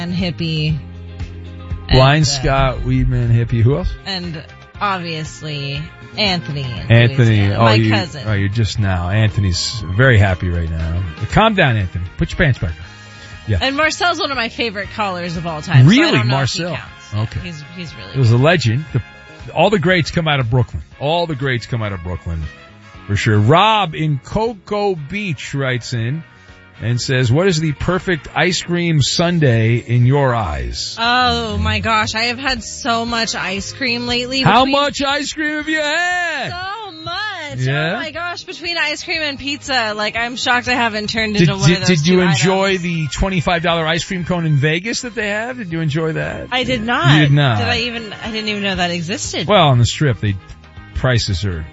and hippie. Blind Scott Weedman hippie. Who else? And obviously Anthony. My cousin. Oh, you're just now. Anthony's very happy right now. Calm down, Anthony. Put your pants back on. Yeah. And Marcel's one of my favorite callers of all time. Really, so I don't know Marcel? If he counts. Okay. He's really. It was a legend. All the greats come out of Brooklyn. All the greats come out of Brooklyn, for sure. Rob in Cocoa Beach writes in and says, "What is the perfect ice cream sundae in your eyes?" Oh my gosh, I have had so much ice cream lately. How much ice cream have you had? So much. Yeah? Oh my gosh, between ice cream and pizza, like I'm shocked I haven't turned into one of those. Did you two enjoy items. the $25 ice cream cone in Vegas that they have? Did you enjoy that? I did not. You did not. I didn't even know that existed. Well, on the Strip, they price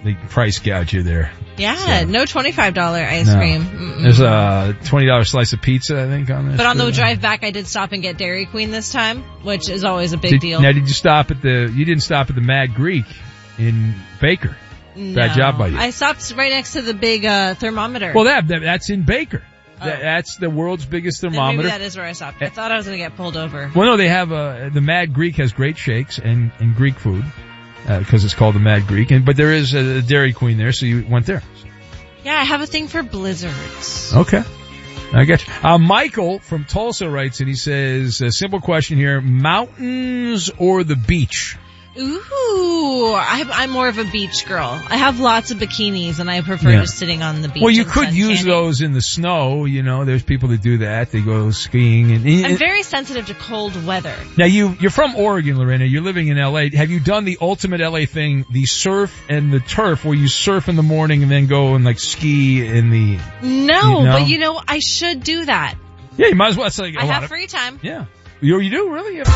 gouge you there. Yeah, So. No $25 ice cream. Mm-mm. There's a $20 slice of pizza, I think, on this. But on the drive back, I did stop and get Dairy Queen this time, which is always a big deal. Now, you didn't stop at the Mad Greek in Baker? No. Bad job by you. I stopped right next to the big thermometer. Well, that's in Baker. Oh. That's the world's biggest thermometer. Then maybe that is where I stopped. I thought I was going to get pulled over. Well, no, they have the Mad Greek has great shakes and Greek food because it's called the Mad Greek. But there is a Dairy Queen there, so you went there. Yeah, I have a thing for blizzards. Okay. I get you. Michael from Tulsa writes, and he says, a simple question here, mountains or the beach? Ooh, I'm more of a beach girl. I have lots of bikinis, and I prefer just sitting on the beach. Well, you could use those in the snow. You know, there's people that do that. They go skiing. I'm very sensitive to cold weather. Now, you're from Oregon, Lorena. You're living in L.A. Have you done the ultimate L.A. thing, the surf and the turf, where you surf in the morning and then go and ski in the... No, but I should do that. Yeah, you might as well. It's like I have free time. Yeah. You do? Really? No,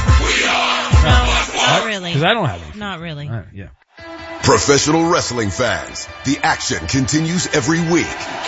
not really. Because I don't have it. Not really. Yeah. Professional wrestling fans, the action continues every week.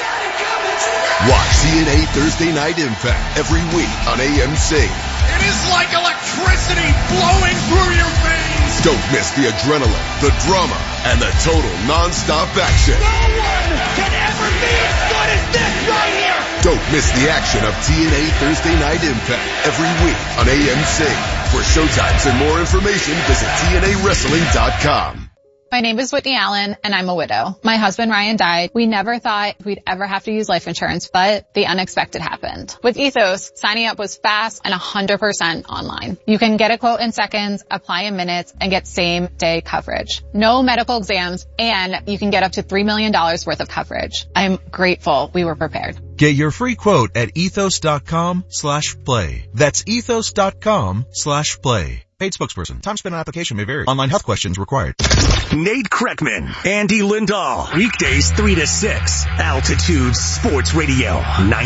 Watch TNA Thursday Night Impact every week on AMC. It is like electricity blowing through your veins. Don't miss the adrenaline, the drama, and the total non-stop action. No one can ever be as good as this right here. Don't miss the action of TNA Thursday Night Impact every week on AMC. For showtimes and more information, visit TNAWrestling.com. My name is Whitney Allen, and I'm a widow. My husband, Ryan, died. We never thought we'd ever have to use life insurance, but the unexpected happened. With Ethos, signing up was fast and 100% online. You can get a quote in seconds, apply in minutes, and get same-day coverage. No medical exams, and you can get up to $3 million worth of coverage. I'm grateful we were prepared. Get your free quote at ethos.com/play. That's ethos.com/play. Paid spokesperson. Time spent on application may vary. Online health questions required. Nate Kreckman, Andy Lindahl. Weekdays 3 to 6. Altitude Sports Radio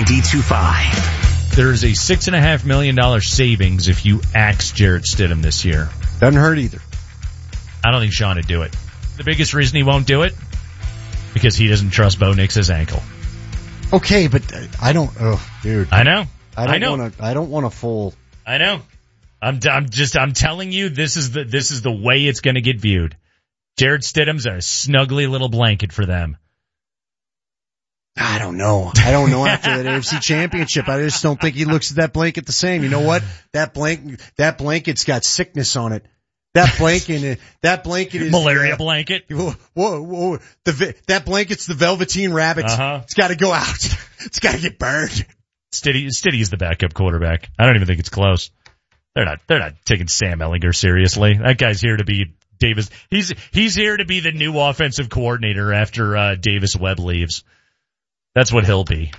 92.5. There's a $6.5 million savings if you axe Jarrett Stidham this year. Doesn't hurt either. I don't think Sean would do it. The biggest reason he won't do it? Because he doesn't trust Bo Nix's ankle. Okay, but I don't. Oh, dude. I know. I don't want a full. I know. I'm telling you, this is the way it's going to get viewed. Jarrett Stidham's a snuggly little blanket for them. I don't know after that AFC Championship. I just don't think he looks at that blanket the same. You know what? That blanket's got sickness on it. That blanket is malaria blanket. Whoa. That blanket's the Velveteen Rabbit. It's got to go out. It's got to get burned. Stiddy's the backup quarterback. I don't even think it's close. They're not taking Sam Ehlinger seriously. That guy's here to be Davis. He's here to be the new offensive coordinator after Davis Webb leaves. That's what he'll be.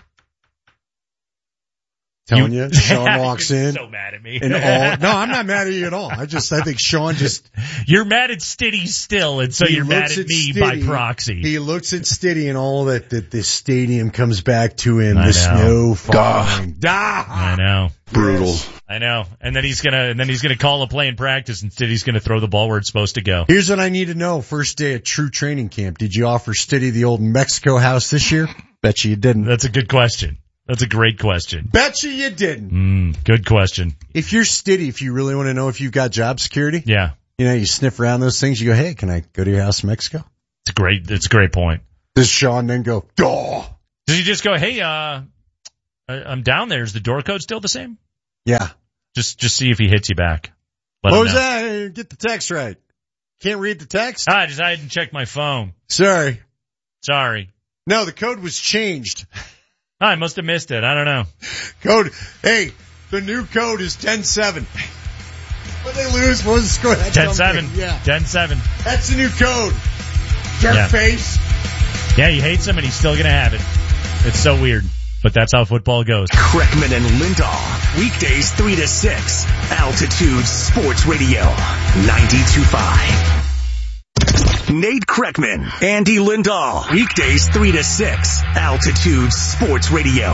Telling you, Sean walks in. So mad at me. No, I'm not mad at you at all. I think Sean just. You're mad at Stiddy still, and so you're mad at me by proxy. He looks at Stiddy and all that the stadium comes back to him. The snow falling. I know. Brutal. Yes. I know. And then he's gonna call a play in practice, and Stiddy's gonna throw the ball where it's supposed to go. Here's what I need to know. First day at true training camp. Did you offer Stiddy the old Mexico house this year? Bet you didn't. That's a good question. That's a great question. Bet you didn't. Good question. If you're Stiddy, if you really want to know if you've got job security, yeah, you sniff around those things. You go, hey, can I go to your house in Mexico? It's a great point. Does Sean then go, duh? Does he just go, hey, I'm down there. Is the door code still the same? Yeah. Just see if he hits you back. What was that? Get the text right. Can't read the text? I didn't check my phone. Sorry. No, the code was changed. I must have missed it. I don't know. Hey, the new code is 10-7. What they lose? What was the score? 10-7. Yeah. 10-7. That's the new code. Jerk face. Yeah, he hates him and he's still gonna have it. It's so weird. But that's how football goes. Kreckman and Lindahl. Weekdays 3 to 6. Altitude Sports Radio. 92.5. Nate Kreckman, Andy Lindahl. Weekdays 3 to 6. Altitude Sports Radio.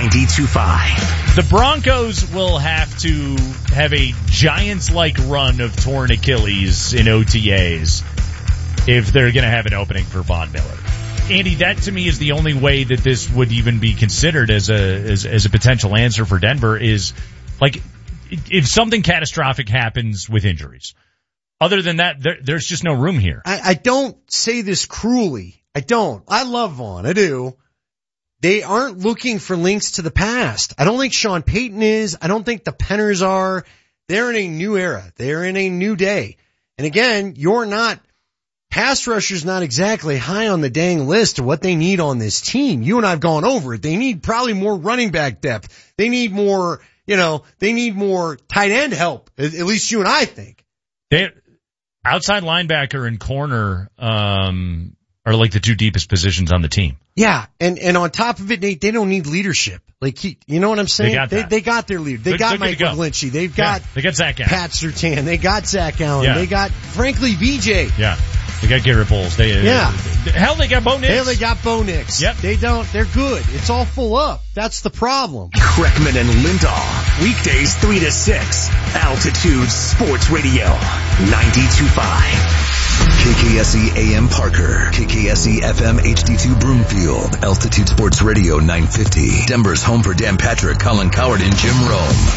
92.5. The Broncos will have to have a Giants-like run of torn Achilles in OTAs if they're going to have an opening for Von Miller. Andy, that to me is the only way that this would even be considered as a potential answer for Denver is, like, if something catastrophic happens with injuries. Other than that, there's just no room here. I don't say this cruelly. I don't. I love Vaughn. I do. They aren't looking for links to the past. I don't think Sean Payton is. I don't think the Penners are. They're in a new era. They're in a new day. And again, pass rusher's not exactly high on the dang list of what they need on this team. You and I have gone over it. They need probably more running back depth. They need more, they need more tight end help. At least you and I think. Outside linebacker and corner, are like the two deepest positions on the team. Yeah. And on top of it, Nate, they don't need leadership. Like, you know what I'm saying? They got their leader. They got Mike McGlinchey. They got Zach Allen. Pat Surtain. They got Zach Allen. Yeah. They got, frankly, VJ. Yeah. They got Garrett Bowles. Hell, they got Bo Nix. Yep. They're good. It's all full up. That's the problem. Kreckman and Lindahl. Weekdays 3 to 6. Altitude Sports Radio. 92.5. KKSE AM Parker, KKSE FM HD2 Broomfield, Altitude Sports Radio 950, Denver's home for Dan Patrick, Colin Coward, and Jim Rome.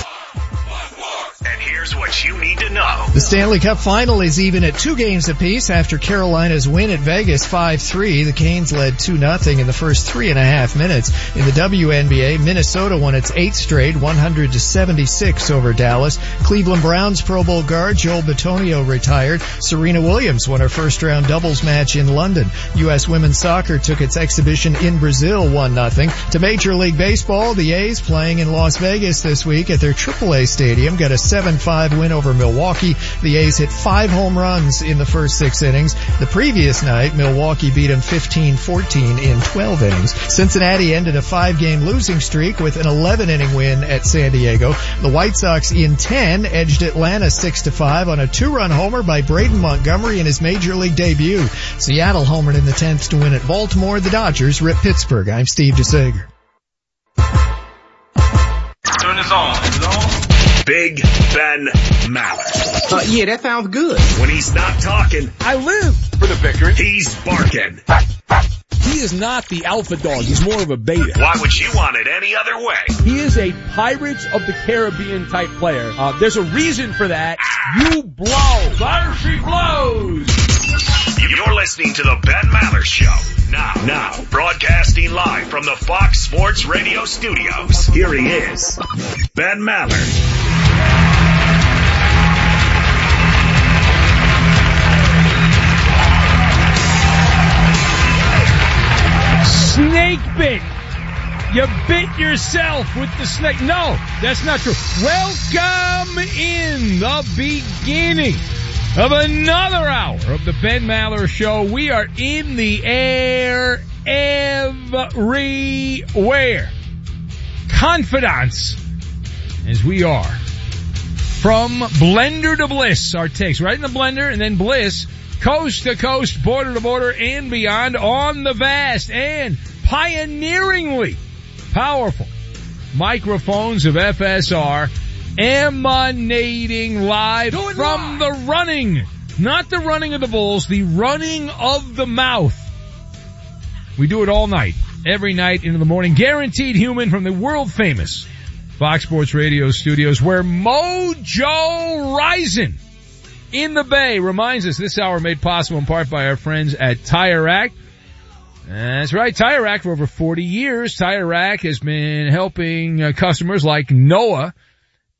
And here's what you need to know. The Stanley Cup final is even at 2 games apiece after Carolina's win at Vegas 5-3. The Canes led 2-0 in the first 3.5 minutes. In the WNBA, Minnesota won its 8th straight, 100-76 over Dallas. Cleveland Browns Pro Bowl guard Joel Bitonio retired. Serena Williams won her first-round doubles match in London. U.S. women's soccer took its exhibition in Brazil 1-0. To Major League Baseball, the A's playing in Las Vegas this week at their AAA stadium got a 7-5 win over Milwaukee. The A's hit 5 home runs in the first 6 innings. The previous night, Milwaukee beat them 15-14 in 12 innings. Cincinnati ended a 5-game losing streak with an 11-inning win at San Diego. The White Sox in 10 edged Atlanta 6-5 on a 2-run homer by Braden Montgomery in his Major League debut. Seattle homered in the 10th to win at Baltimore. The Dodgers ripped Pittsburgh. I'm Steve DeSager. Turn this on. Big Ben Maller. Yeah, that sounds good. When he's not talking, I live for the victory. He's barking. He is not the alpha dog. He's more of a beta. Why would you want it any other way? He is a Pirates of the Caribbean type player. There's a reason for that. You blow. Fire she blows. You're listening to the Ben Maller Show. Now, broadcasting live from the Fox Sports Radio studios. Here he is, Ben Maller. Snake bit. You bit yourself with the snake. No, that's not true. Welcome in the beginning of another hour of the Ben Maller Show. We are in the air everywhere. Confidants, as we are. From blender to bliss, our takes. Right in the blender and then bliss. Coast to coast, border to border, and beyond on the vast and pioneeringly powerful microphones of FSR emanating live from the running, not the running of the bulls, the running of the mouth. We do it all night, every night into the morning. Guaranteed human from the world famous Fox Sports Radio studios, where Mojo Rising in the Bay reminds us this hour made possible in part by our friends at Tire Rack. That's right, Tire Rack for over 40 years. Tire Rack has been helping customers like Noah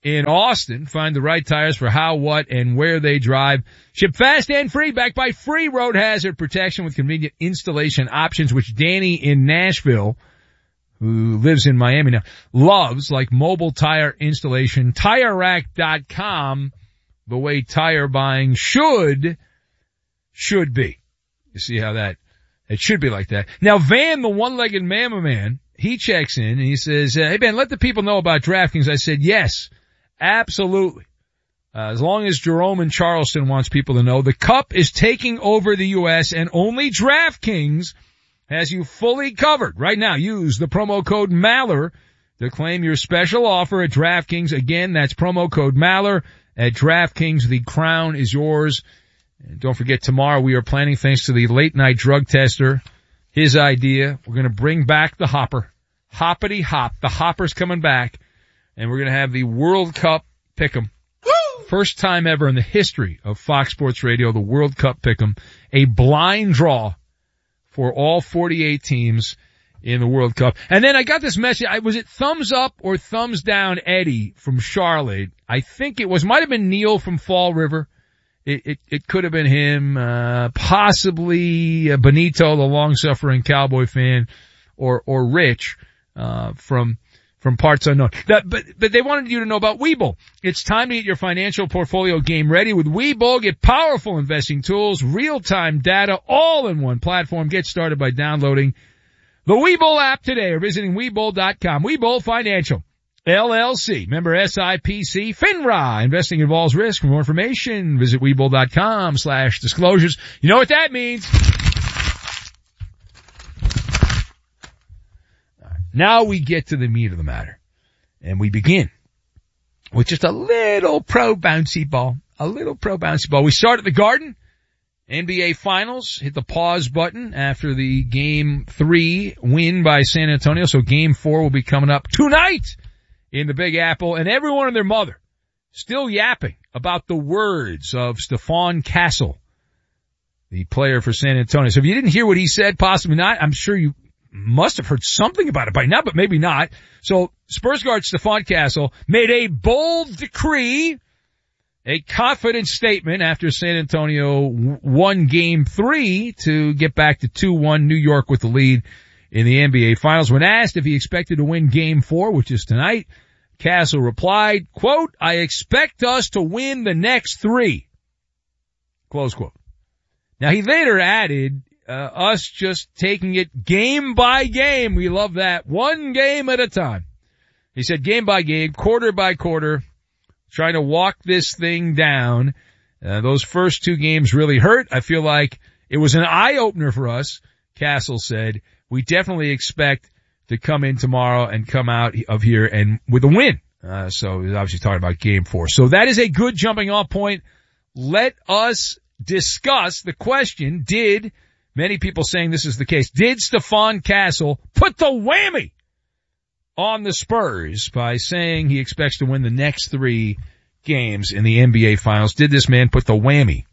in Austin. Find the right tires for how, what, and where they drive. Ship fast and free, backed by free road hazard protection with convenient installation options, which Danny in Nashville, who lives in Miami now, loves, like mobile tire installation. TireRack.com, the way tire buying should be. You see how it should be like that. Now, Van, the one-legged mamma man, he checks in and he says, hey, Ben, let the people know about DraftKings. I said, yes, absolutely. As long as Jerome in Charleston wants people to know, the Cup is taking over the U.S. and only DraftKings has you fully covered. Right now, use the promo code Maller to claim your special offer at DraftKings. Again, that's promo code Maller at DraftKings. The crown is yours. And don't forget, tomorrow we are planning, thanks to the late night drug tester, his idea. We're going to bring back the hopper. Hoppity hop. The hopper's coming back. And we're going to have the World Cup Pick'em. First time ever in the history of Fox Sports Radio, the World Cup Pick'em. A blind draw for all 48 teams in the World Cup. And then I got this message. Was it thumbs up or thumbs down Eddie from Charlotte? I think it might have been Neil from Fall River. It could have been him, possibly Benito, the long-suffering Cowboy fan, or Rich, from parts unknown. But they wanted you to know about Webull. It's time to get your financial portfolio game ready with Webull. Get powerful investing tools, real-time data, all in one platform. Get started by downloading the Webull app today or visiting Webull.com. Webull Financial, LLC, member SIPC, FINRA. Investing involves risk. For more information, visit Webull.com/disclosures. You know what that means. Now we get to the meat of the matter, and we begin with just a little pro bouncy ball. We start at the Garden. NBA Finals, hit the pause button after the Game 3 win by San Antonio. So Game 4 will be coming up tonight in the Big Apple, and everyone and their mother still yapping about the words of Stephon Castle, the player for San Antonio. So if you didn't hear what he said, possibly not, I'm sure you must have heard something about it by now, but maybe not. So Spurs guard Stephon Castle made a bold decree, a confident statement after San Antonio won Game 3 to get back to 2-1, New York with the lead in the NBA Finals. When asked if he expected to win Game 4, which is tonight, Castle replied, quote, I expect us to win the next 3. Close quote. Now he later added, us just taking it game by game. We love that. One game at a time. He said game by game, quarter by quarter, trying to walk this thing down. Those first 2 games really hurt. I feel like it was an eye-opener for us, Castle said. We definitely expect to come in tomorrow and come out of here and with a win. So he's obviously talking about Game 4. So that is a good jumping off point. Let us discuss the question, many people saying this is the case, did Stephon Castle put the whammy on the Spurs by saying he expects to win the next 3 games in the NBA Finals? Did this man put the whammy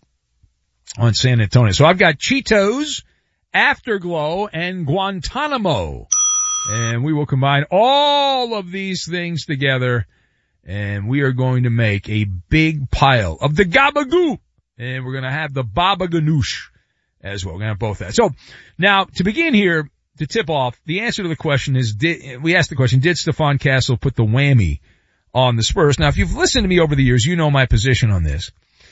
on San Antonio? So I've got Cheetos, Afterglow, and Guantanamo. And we will combine all of these things together, and we are going to make a big pile of the gabagoo. And we're going to have the baba ganoush as well. We're going to have both that. So now to begin here, to tip off, the answer to the question is, we asked the question, did Stephon Castle put the whammy on the Spurs? Now, if you've listened to me over the years, you know my position on this.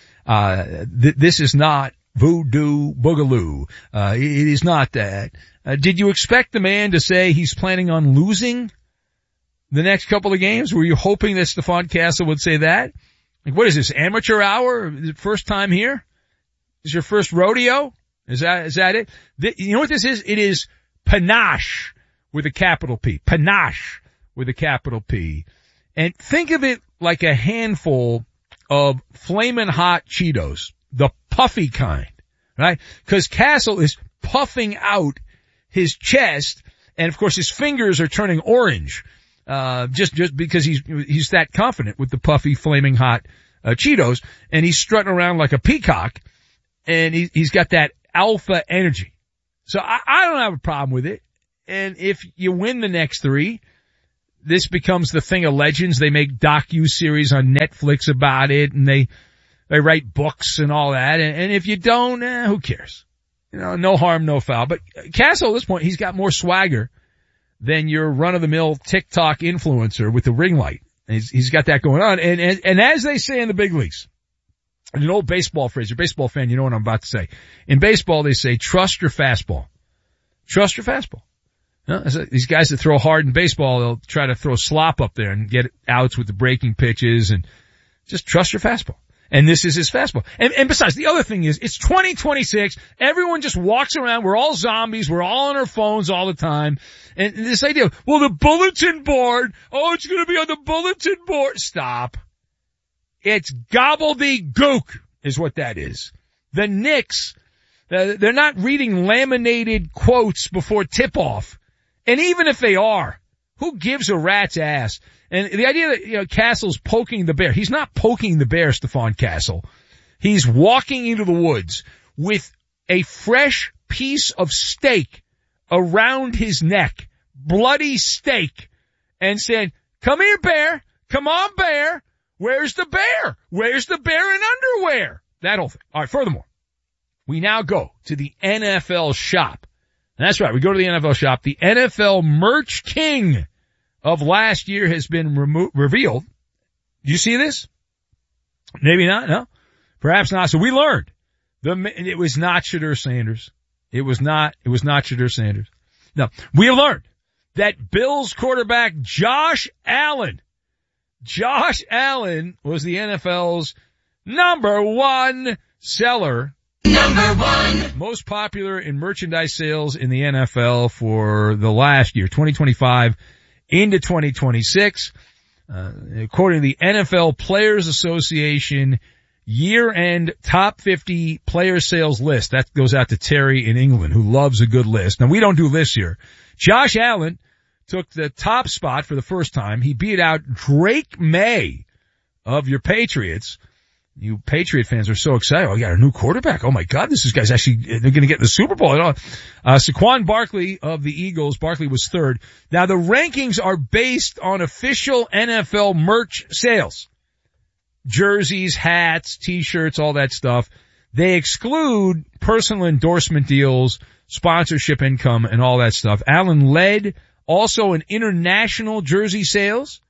This is not voodoo boogaloo. It is not that. Did you expect the man to say he's planning on losing the next couple of games? Were you hoping that Stephon Castle would say that? Like, what is this, amateur hour? First time here? Is your first rodeo? Is that it? You know what this is? It is panache with a capital P. Panache with a capital P. And think of it like a handful of flaming hot Cheetos, the puffy kind, right? Because Castle is puffing out his chest, and of course his fingers are turning orange, just because he's that confident with the puffy, flaming hot Cheetos, and he's strutting around like a peacock, and he's got that alpha energy. So I don't have a problem with it. And if you win the next 3, this becomes the thing of legends. They make docu-series on Netflix about it, and they write books and all that. And if you don't, who cares? No harm, no foul. But Castle, at this point, he's got more swagger than your run-of-the-mill TikTok influencer with the ring light. He's got that going on. And as they say in the big leagues, an old baseball phrase, you're a baseball fan, you know what I'm about to say. In baseball, they say, trust your fastball. Trust your fastball. These guys that throw hard in baseball, they'll try to throw slop up there and get outs with the breaking pitches, and just trust your fastball. And this is his fastball. And besides, the other thing is, it's 2026. Everyone just walks around. We're all zombies. We're all on our phones all the time. And this idea of, well, the bulletin board, it's going to be on the bulletin board. Stop. It's gobbledygook is what that is. The Knicks, they're not reading laminated quotes before tip-off. And even if they are, who gives a rat's ass? And the idea that, Castle's poking the bear. He's not poking the bear, Stephon Castle. He's walking into the woods with a fresh piece of steak around his neck, bloody steak, and saying, come here, bear. Come on, bear. Where's the bear? Where's the bear in underwear? That whole thing. All right, furthermore, we now go to the NFL shop. And that's right, we go to the NFL shop. The NFL merch king of last year has been revealed. Do you see this? Maybe not, no? Perhaps not. So we learned. It was not Shedeur Sanders. It was not Shedeur Sanders. No. We learned that Bills quarterback Josh Allen was the NFL's number one seller. Number one. Most popular in merchandise sales in the NFL for the last year, 2025 into 2026. According to the NFL Players Association year-end top 50 player sales list. That goes out to Terry in England, who loves a good list. Now, we don't do lists here. Josh Allen took the top spot for the first time. He beat out Drake May of your Patriots. You Patriot fans are so excited. Oh, we got a new quarterback. Oh my God, this guy's actually, they're going to get the Super Bowl. Saquon Barkley of the Eagles. Barkley was third. Now the rankings are based on official NFL merch sales. Jerseys, hats, t-shirts, all that stuff. They exclude personal endorsement deals, sponsorship income, and all that stuff. Allen led also in international jersey sales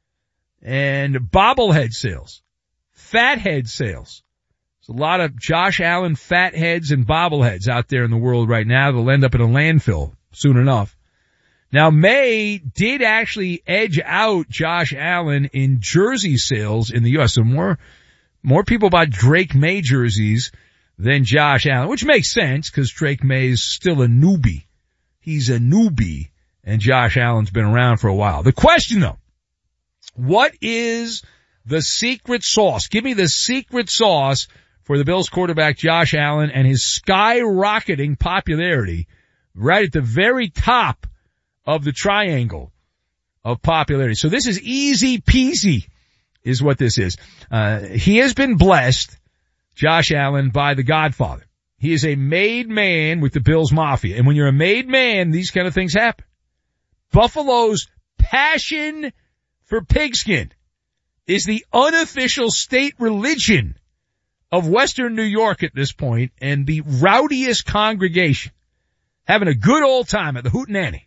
and bobblehead sales. Fathead sales. There's a lot of Josh Allen fatheads and bobbleheads out there in the world right now. They'll end up in a landfill soon enough. Now, May did actually edge out Josh Allen in jersey sales in the U.S. So more people bought Drake May jerseys than Josh Allen, which makes sense because Drake May is still a newbie. He's a newbie, and Josh Allen's been around for a while. The question, though, what is the secret sauce? Give me the secret sauce for the Bills quarterback Josh Allen and his skyrocketing popularity right at the very top of the triangle of popularity. So this is easy peasy is what this is. He has been blessed, Josh Allen, by the Godfather. He is a made man with the Bills Mafia. And when you're a made man, these kind of things happen. Buffalo's passion for pigskin is the unofficial state religion of Western New York at this point, and the rowdiest congregation having a good old time at the Hootenanny.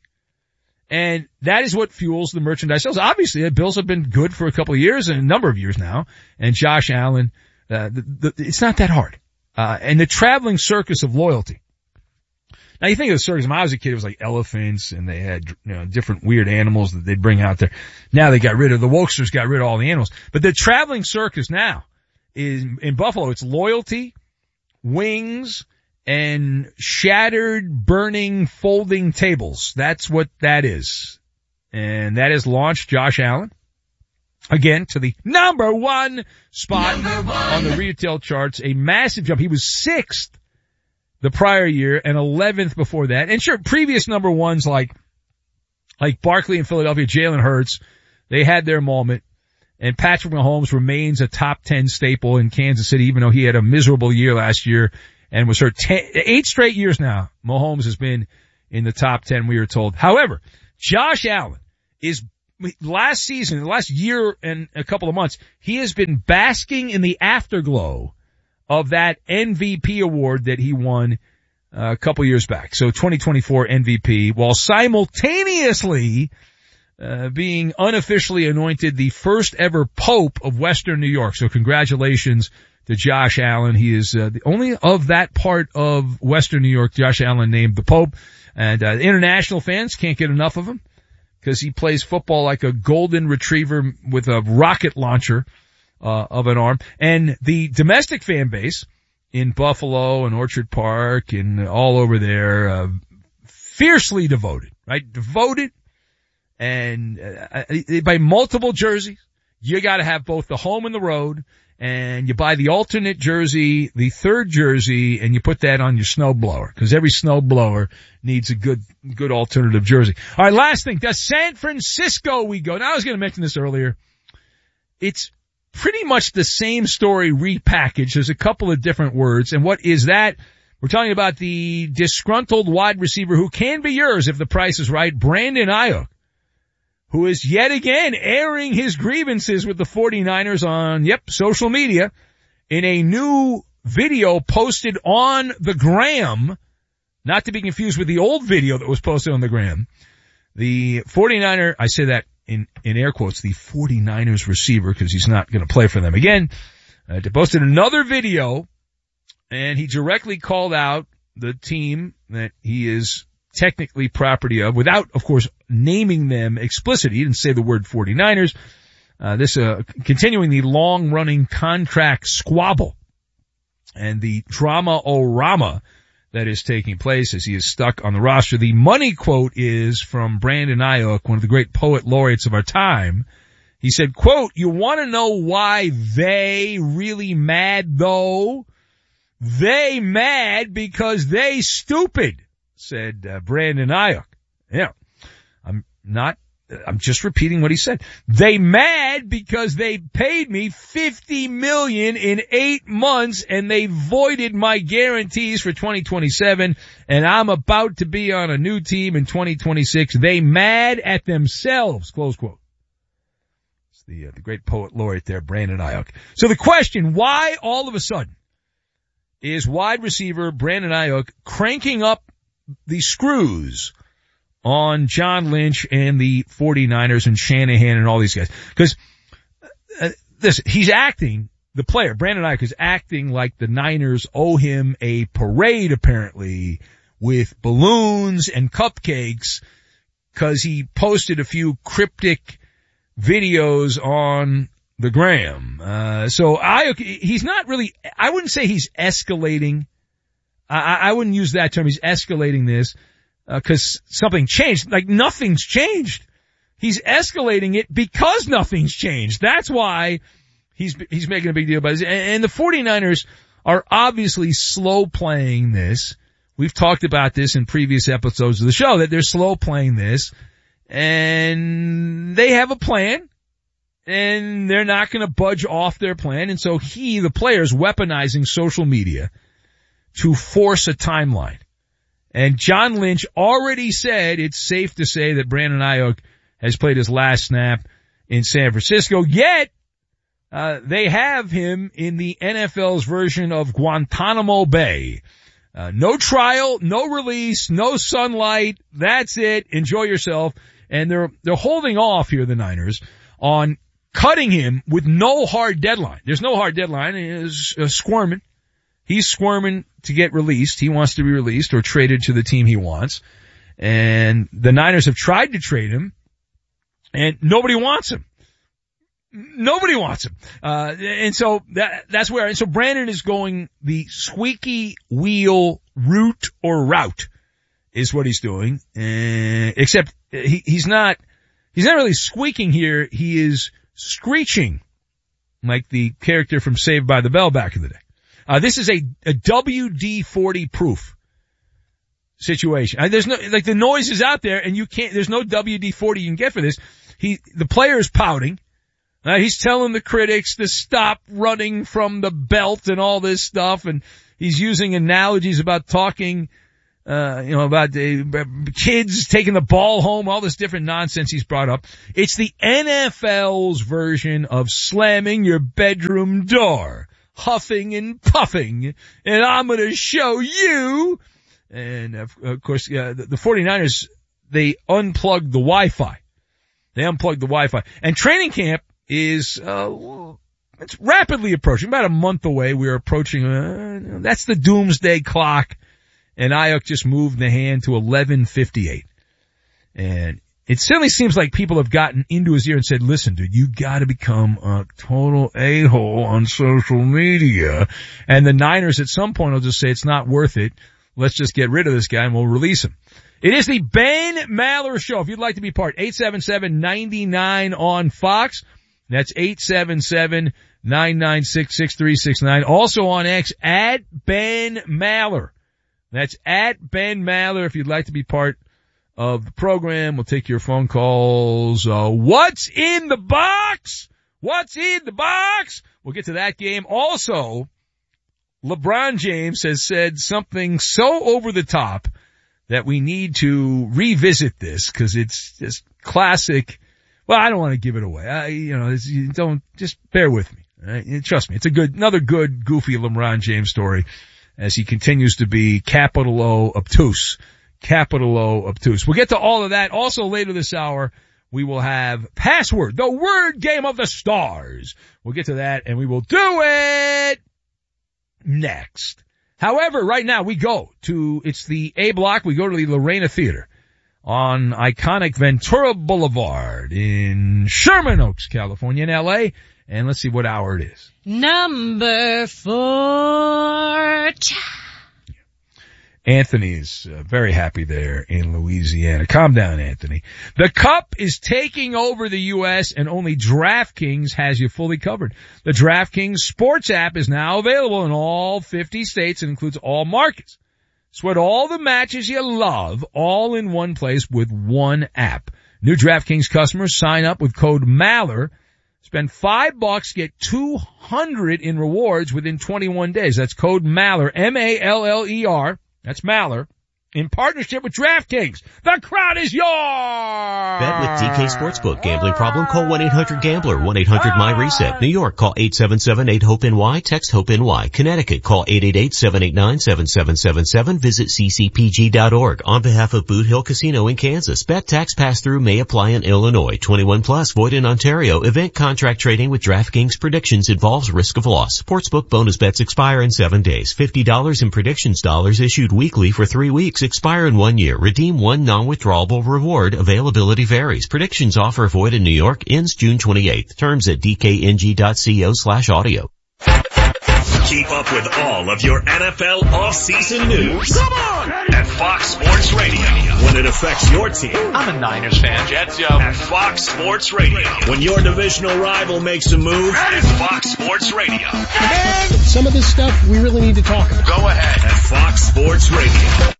And that is what fuels the merchandise sales. Obviously, the Bills have been good for a couple of years and a number of years now. And Josh Allen, it's not that hard. And the traveling circus of loyalty. Now you think of the circus, when I was a kid, it was like elephants and they had, different weird animals that they'd bring out there. Now they got rid of, the Wokesters got rid of all the animals. But the traveling circus now is, in Buffalo, it's loyalty, wings, and shattered, burning, folding tables. That's what that is. And that has launched Josh Allen, again, to the number one spot on the retail charts. A massive jump. He was 6th the prior year and 11th before that. And sure, previous number ones like Barkley in Philadelphia, Jalen Hurts, they had their moment. And Patrick Mahomes remains a top 10 staple in Kansas City, even though he had a miserable year last year and was hurt 8 straight years now. Mahomes has been in the top 10, we are told. However, Josh Allen is last season, the last year and a couple of months, he has been basking in the afterglow of that MVP award that he won a couple years back. So 2024 MVP, while simultaneously being unofficially anointed the first ever Pope of Western New York. So congratulations to Josh Allen. He is the only of that part of Western New York, Josh Allen, named the Pope. And international fans can't get enough of him because he plays football like a golden retriever with a rocket launcher of an arm. And the domestic fan base in Buffalo and Orchard Park and all over there, fiercely devoted, right? Devoted. And they buy multiple jerseys. You got to have both the home and the road. And you buy the alternate jersey, the third jersey, and you put that on your snowblower, because every snowblower needs a good alternative jersey. All right, last thing. To San Francisco we go. Now, I was going to mention this earlier. It's pretty much the same story repackaged. There's a couple of different words. And what is that? We're talking about the disgruntled wide receiver who can be yours if the price is right, Brandon Ayuk, who is yet again airing his grievances with the 49ers on, social media in a new video posted on the Gram, not to be confused with the old video that was posted on the Gram. The 49er, I say that in air quotes, the 49ers receiver, because he's not going to play for them again, posted another video, and he directly called out the team that he is technically property of, without, of course, naming them explicitly. He didn't say the word 49ers. Continuing the long-running contract squabble and the drama-o-rama that is taking place as he is stuck on the roster. The money quote is from Brandon Ayuk, one of the great poet laureates of our time. He said, quote, "You want to know why they really mad though? They mad because they stupid," said Brandon Ayuk. Yeah, I'm just repeating what he said. They mad because they paid me $50 million in 8 months and they voided my guarantees for 2027, and I'm about to be on a new team in 2026. They mad at themselves, close quote. It's the great poet laureate there, Brandon Ayuk. So the question, why all of a sudden is wide receiver Brandon Ayuk cranking up the screws on John Lynch and the 49ers and Shanahan and all these guys? Because he's acting, the player, Brandon Ayuk, is acting like the Niners owe him a parade, apparently, with balloons and cupcakes, because he posted a few cryptic videos on the Gram. So Ayuk, he's not really, I wouldn't say he's escalating. I wouldn't use that term. He's escalating this, cause something changed. Like, nothing's changed. He's escalating it because nothing's changed. That's why he's making a big deal about it. And the 49ers are obviously slow playing this. We've talked about this in previous episodes of the show, that they're slow playing this, and they have a plan, and they're not going to budge off their plan. And so the player, is weaponizing social media to force a timeline. And John Lynch already said it's safe to say that Brandon Ayuk has played his last snap in San Francisco, yet they have him in the NFL's version of Guantanamo Bay. No trial, no release, no sunlight. That's it. Enjoy yourself. And they're holding off here, the Niners, on cutting him with no hard deadline. There's no hard deadline. He's squirming. He's squirming to get released. He wants to be released or traded to the team he wants. And the Niners have tried to trade him, and nobody wants him. Nobody wants him. And so that's where, and so Brandon is going the squeaky wheel route is what he's doing. Except he's not really squeaking here. He is screeching like the character from Saved by the Bell back in the day. This is a WD-40 proof situation. There's no, like, the noise is out there and there's no WD-40 you can get for this. The player is pouting. He's telling the critics to stop running from the belt and all this stuff, and he's using analogies about talking about the kids taking the ball home, all this different nonsense he's brought up. It's the NFL's version of slamming your bedroom door, huffing and puffing, and I'm going to show you. And of course, the 49ers, they unplugged the Wi-Fi. And training camp is, it's rapidly approaching, about a month away. We're approaching, that's the doomsday clock. And Ayuk just moved the hand to 11:58. And it certainly seems like people have gotten into his ear and said, listen, dude, you gotta become a total a-hole on social media. And the Niners at some point will just say it's not worth it. Let's just get rid of this guy and we'll release him. It is the Ben Maller Show. If you'd like to be part, 877-99 on Fox. That's 877-996-6369. Also on X, at Ben Maller. That's at Ben Maller. If you'd like to be part of the program, we'll take your phone calls. What's in the box? What's in the box? We'll get to that game. Also, LeBron James has said something so over the top that we need to revisit this because it's just classic. Well, I don't want to give it away. Just bear with me. Right? Trust me. It's another good, goofy LeBron James story as he continues to be capital O obtuse. Capital O obtuse. We'll get to all of that. Also later this hour, we will have Password, the word game of the stars. We'll get to that and we will do it next. However, right now it's the A block. We go to the Lorena Theater on iconic Ventura Boulevard in Sherman Oaks, California, in LA. And let's see what hour it is. Number 4. Anthony is very happy there in Louisiana. Calm down, Anthony. The Cup is taking over the U.S. and only DraftKings has you fully covered. The DraftKings Sports app is now available in all 50 states and includes all markets. Sweat all the matches you love all in one place with one app. New DraftKings customers sign up with code MALLER. Spend $5, get $200 in rewards within 21 days. That's code MALLER, M-A-L-L-E-R. That's Maller. In partnership with DraftKings. The crowd is yours! Bet with DK Sportsbook. Gambling problem? Call 1-800-GAMBLER. 1-800-MY-RESET. New York, call 877-8-HOPE-NY. Text HOPE-NY. Connecticut, call 888-789-7777. Visit ccpg.org. On behalf of Boot Hill Casino in Kansas, bet tax pass-through may apply in Illinois. 21 plus, void in Ontario. Event contract trading with DraftKings predictions involves risk of loss. Sportsbook bonus bets expire in 7 days. $50 in predictions dollars issued weekly for 3 weeks. Expire in 1 year. Redeem one non-withdrawable reward. Availability varies. Predictions offer void in New York. Ends June 28th. Terms at dkng.co/audio. Keep up with all of your NFL offseason news. Come on! At Fox Sports Radio. When it affects your team. I'm a Niners fan. Jets, yo. At Fox Sports Radio. When your divisional rival makes a move. At Fox Sports Radio. And some of this stuff we really need to talk about. Go ahead. At Fox Sports Radio.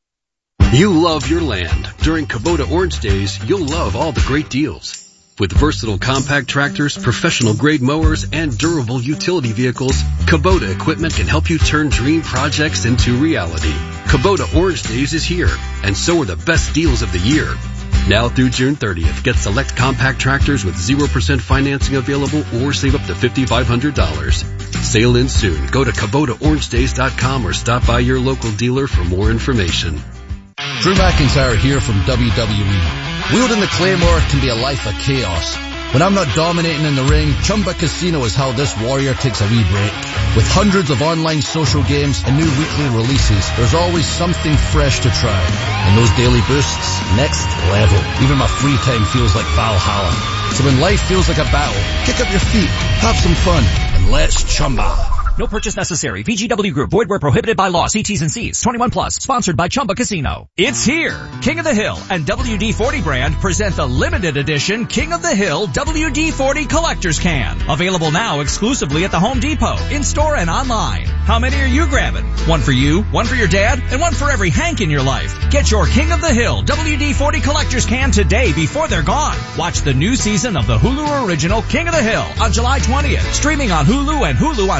You love your land. During Kubota Orange Days, you'll love all the great deals. With versatile compact tractors, professional-grade mowers, and durable utility vehicles, Kubota equipment can help you turn dream projects into reality. Kubota Orange Days is here, and so are the best deals of the year. Now through June 30th, get select compact tractors with 0% financing available or save up to $5,500. Sale ends soon. Go to KubotaOrangeDays.com or stop by your local dealer for more information. Drew McIntyre here from WWE. Wielding the Claymore can be a life of chaos. When I'm not dominating in the ring, Chumba Casino is how this warrior takes a wee break. With hundreds of online social games and new weekly releases, there's always something fresh to try. And those daily boosts, next level. Even my free time feels like Valhalla. So when life feels like a battle, kick up your feet, have some fun, and let's Chumba. No purchase necessary. VGW Group. Void where prohibited by law. See T's and C's. 21 plus. Sponsored by Chumba Casino. It's here. King of the Hill and WD-40 brand present the limited edition King of the Hill WD-40 Collector's Can. Available now exclusively at the Home Depot. In-store and online. How many are you grabbing? One for you, one for your dad, and one for every Hank in your life. Get your King of the Hill WD-40 Collector's Can today before they're gone. Watch the new season of the Hulu original King of the Hill on July 20th. Streaming on Hulu and Hulu on Disney Plus.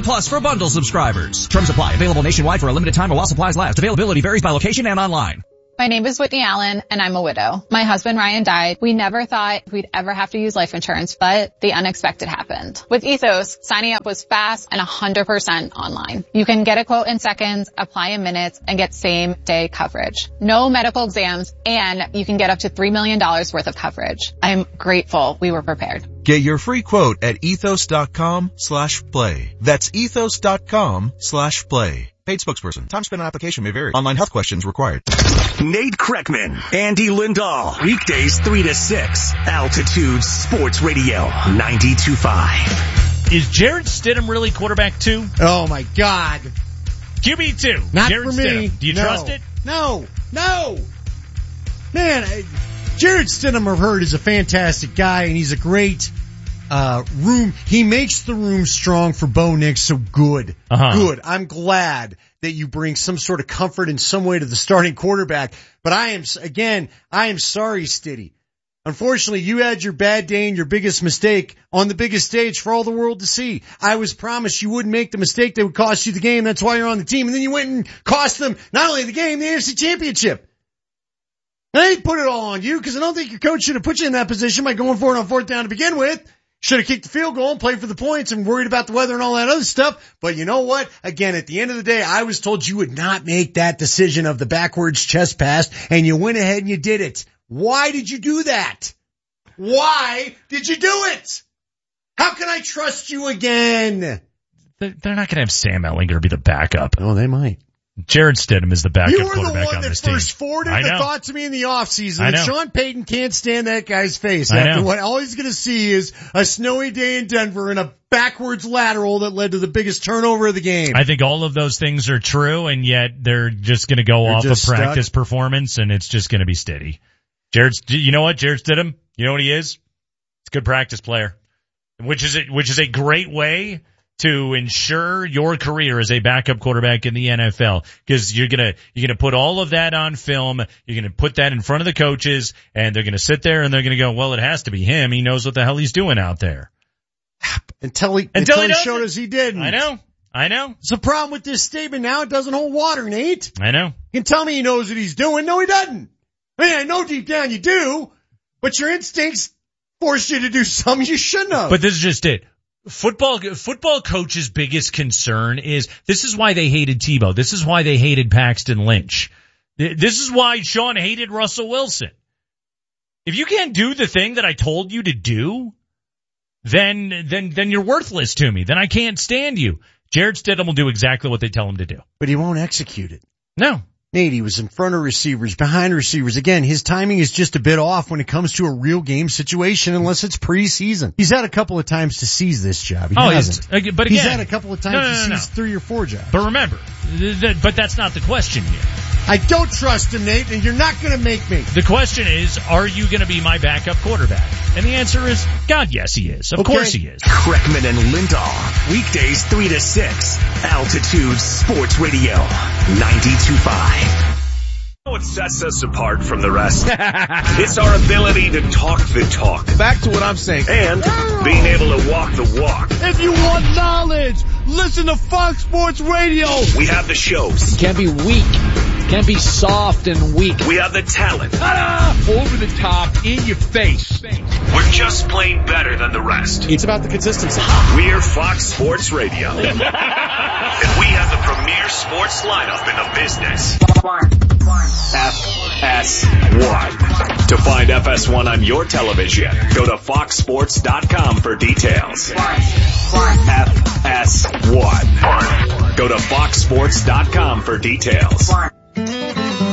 Plus for bundle subscribers. Terms apply. Available nationwide for a limited time while supplies last. Availability varies by location and online. My name is Whitney Allen, and I'm a widow. My husband Ryan died. We never thought we'd ever have to use life insurance, but the unexpected happened. With Ethos, signing up was fast and 100% online. You can get a quote in seconds, apply in minutes, and get same-day coverage. No medical exams, and you can get up to $3 million worth of coverage. I'm grateful we were prepared. Get your free quote at ethos.com/play. That's ethos.com/play. Paid spokesperson. Time spent on application may vary. Online health questions required. Nate Kreckman, Andy Lindahl. Weekdays 3 to 6. Altitude Sports Radio 92.5. Is Jarrett Stidham really quarterback 2? Oh my God. QB2. Not Jarrett for me. Stidham. Do you trust it? No. Man, Jarrett Stidham, I've heard, is a fantastic guy, and he's a great room. He makes the room strong for Bo Nix, so good. Good. I'm glad that you bring some sort of comfort in some way to the starting quarterback. But I am sorry, Stiddy. Unfortunately, you had your bad day and your biggest mistake on the biggest stage for all the world to see. I was promised you wouldn't make the mistake that would cost you the game. That's why you're on the team. And then you went and cost them not only the game, the AFC Championship. I didn't put it all on you because I don't think your coach should have put you in that position by going for it on fourth down to begin with. Should have kicked the field goal and played for the points and worried about the weather and all that other stuff. But you know what? Again, at the end of the day, I was told you would not make that decision of the backwards chest pass, and you went ahead and you did it. Why did you do that? Why did you do it? How can I trust you again? They're not going to have Sam Ehlinger be the backup. Oh, they might. Jarrett Stidham is the backup You quarterback were the one that first forwarded the thought to me in the offseason. Sean Payton can't stand that guy's face. After what all he's going to see is a snowy day in Denver and a backwards lateral that led to the biggest turnover of the game. I think all of those things are true, and yet they're just going to go off of practice performance, and it's just going to be steady. You know what? Jarrett Stidham, you know what he is? He's a good practice player, which is a great way to ensure your career as a backup quarterback in the NFL, because you're gonna put all of that on film. You're gonna put that in front of the coaches, and they're gonna sit there and they're gonna go, well, it has to be him. He knows what the hell he's doing out there. Until he showed us he didn't. I know. It's a problem with this statement now. It doesn't hold water, Nate. I know. You can tell me he knows what he's doing. No, he doesn't. I mean, I know deep down you do, but your instincts force you to do something you shouldn't have. But this is just it. Football coach's biggest concern is, this is why they hated Tebow. This is why they hated Paxton Lynch. This is why Sean hated Russell Wilson. If you can't do the thing that I told you to do, then you're worthless to me. Then I can't stand you. Jarrett Stidham will do exactly what they tell him to do. But he won't execute it. No. Nate, he was in front of receivers, behind receivers. Again, his timing is just a bit off when it comes to a real game situation, unless it's preseason. He's had a couple of times to seize this job. He hasn't. But again, he's had a couple of times to seize 3 or 4 jobs. But remember, but that's not the question here. I don't trust him, Nate, and you're not going to make me. The question is, are you going to be my backup quarterback? And the answer is, God, yes, he is. Of course he is. Kreckman and Lindahl. Weekdays 3 to 6. Altitude Sports Radio 92.5. What sets us apart from the rest? It's our ability to talk the talk. Back to what I'm saying. And being able to walk the walk. If you want knowledge, listen to Fox Sports Radio. We have the shows. Can't be weak. Can't be soft and weak. We have the talent. Over the top, in your face. We're just plain better than the rest. It's about the consistency. We're Fox Sports Radio. And we have the premier sports lineup in the business. FS1. To find FS1 on your television, go to foxsports.com for details. FS1. Go to foxsports.com for details.